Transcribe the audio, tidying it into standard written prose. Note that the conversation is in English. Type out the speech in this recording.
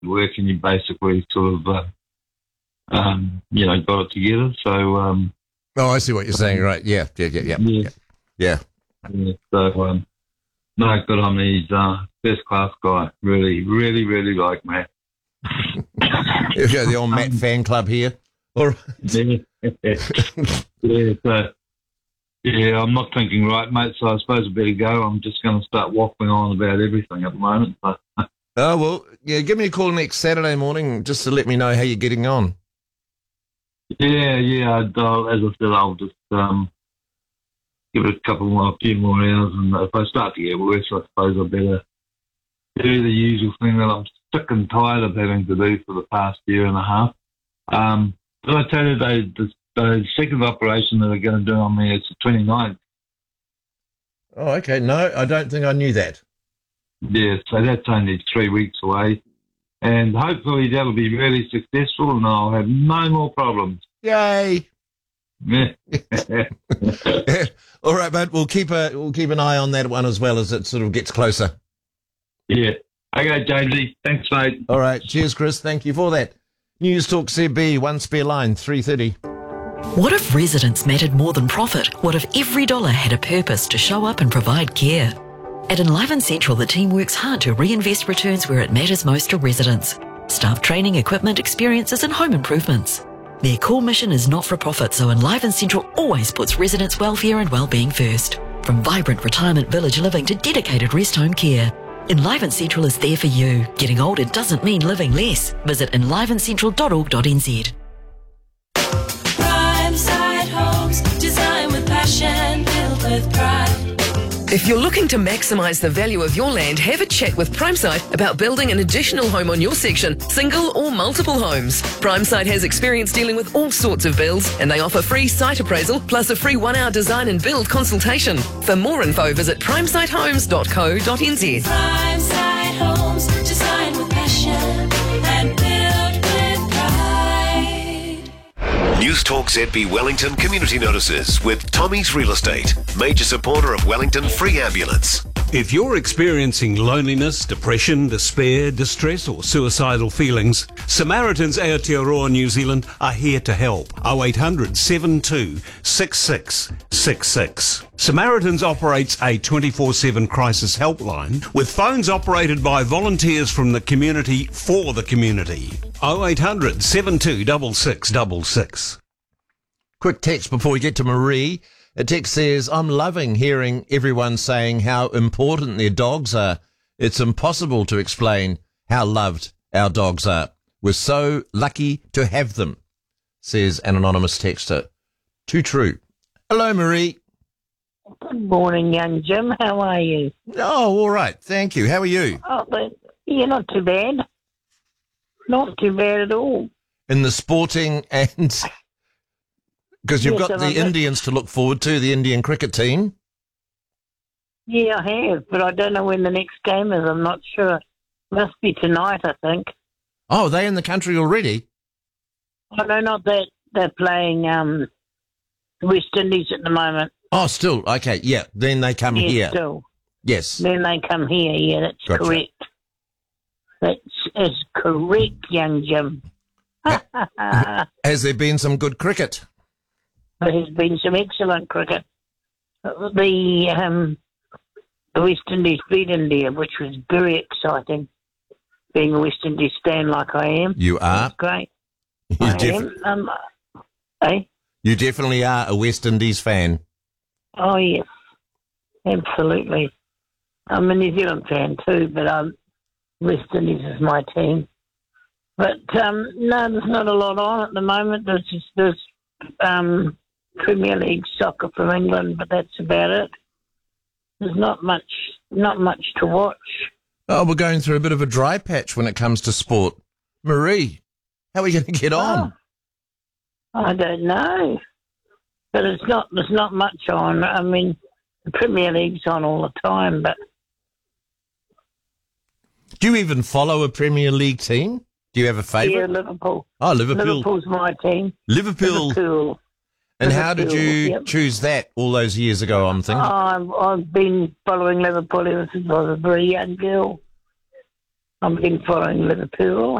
work and you basically sort of, got it together. So, I see what you're saying, right? Yeah. Yeah. So, no, good on him. He's first class guy. Really, really, really like Matt. The old Matt fan club here. All right. I'm not thinking right, mate, so I suppose I better go. I'm just going to start waffling on about everything at the moment. Give me a call next Saturday morning just to let me know how you're getting on. Yeah. As I said, I'll just give it a few more hours, and if I start to get worse, I suppose I better do the usual thing that I'm sick and tired of having to do for the past year and a half. Did I tell you the second operation that they're going to do on me is the 29th? Oh, okay. No, I don't think I knew that. Yeah, so that's only 3 weeks away. And hopefully that'll be really successful and I'll have no more problems. Yay! Yeah. All right, mate. We'll keep an eye on that one as well as it sort of gets closer. Yeah. Okay, Jamesy. Thanks, mate. All right. Cheers, Chris. Thank you for that. News Talk CB, one spare line, 3:30. What if residents mattered more than profit? What if every dollar had a purpose to show up and provide care? At Enliven Central, the team works hard to reinvest returns where it matters most to residents. Staff training, equipment, experiences and home improvements. Their core mission is not for profit, so Enliven Central always puts residents' welfare and well-being first. From vibrant retirement village living to dedicated rest home care, Enliven Central is there for you. Getting older doesn't mean living less. Visit enlivencentral.org.nz. Primeside Homes, design with passion, built with pride. If you're looking to maximise the value of your land, have a chat with Primeside about building an additional home on your section, single or multiple homes. Primeside has experience dealing with all sorts of builds, and they offer free site appraisal plus a free 1-hour design and build consultation. For more info, visit primesidehomes.co.nz. Primeside Homes, design with passion and built with pride. News Talk ZB Wellington community notices with Tommy's Real Estate, major supporter of Wellington Free Ambulance. If you're experiencing loneliness, depression, despair, distress or suicidal feelings, Samaritans Aotearoa New Zealand are here to help. 0800 72 6666. Samaritans operates a 24/7 crisis helpline with phones operated by volunteers from the community for the community. 0800 72 6666. Quick text before we get to Marie. A text says, I'm loving hearing everyone saying how important their dogs are. It's impossible to explain how loved our dogs are. We're so lucky to have them, says an anonymous texter. Too true. Hello, Marie. Good morning, young Jim. How are you? Oh, all right. Thank you. How are you? Oh, but you're not too bad. Not too bad at all. In the sporting and... Because you've Yes, got the Indians to look forward to, the Indian cricket team. Yeah, I have, but I don't know when the next game is. I'm not sure. Must be tonight, I think. Oh, are they in the country already? Oh, no, not that. They're playing the West Indies at the moment. Oh, still. Okay, yeah. Then they come here. Still. Yes. Then they come here. Yeah, that's Gotcha. correct. That's correct, young Jim. Has there been some good cricket? There has been some excellent cricket. The West Indies beat India, which was very exciting. Being a West Indies fan like I am. You are? It's great. You definitely are a West Indies fan. Oh, yes. Absolutely. I'm a New Zealand fan too, but West Indies is my team. But, no, there's not a lot on at the moment. There's Premier League soccer from England, but that's about it. There's not much to watch. Oh, we're going through a bit of a dry patch when it comes to sport. Marie, how are we going to get on? I don't know. But there's not much on. I mean, the Premier League's on all the time, but... Do you even follow a Premier League team? Do you have a favourite? Yeah, Liverpool. Oh, Liverpool. Liverpool's my team. Liverpool. And how did you choose that all those years ago, I'm thinking? I've been following Liverpool ever since I was a very young girl. I've been following Liverpool